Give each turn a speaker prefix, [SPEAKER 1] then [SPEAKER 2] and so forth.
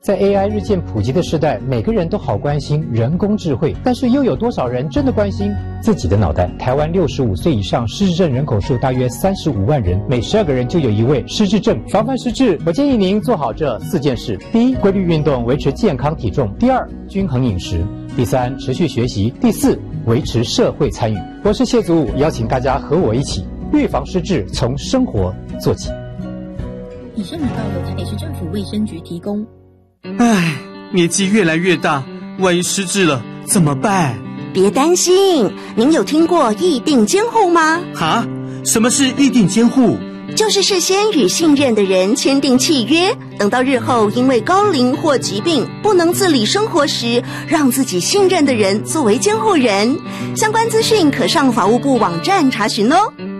[SPEAKER 1] 在 AI 日渐普及的时代，每个人都好关心人工智慧，但是又有多少人真的关心自己的脑袋？台湾65岁以上失智症人口数大约35万人，每12个人就有一位失智症。防范失智，我建议您做好这4件事：第一，规律运动，维持健康体重；第二，均衡饮食；第三，持续学习；第四，维持社会参与。我是谢祖武，邀请大家和我一起预防失智，从生活做起。
[SPEAKER 2] 以上广告由台北市政府卫生局提供。
[SPEAKER 3] 唉，年纪越来越大，万一失智了怎么办？
[SPEAKER 4] 别担心，您有听过议定监护吗？
[SPEAKER 3] 哈？什么是议定监护？
[SPEAKER 4] 就是事先与信任的人签订契约，等到日后因为高龄或疾病不能自理生活时，让自己信任的人作为监护人。相关资讯可上法务部网站查询哦。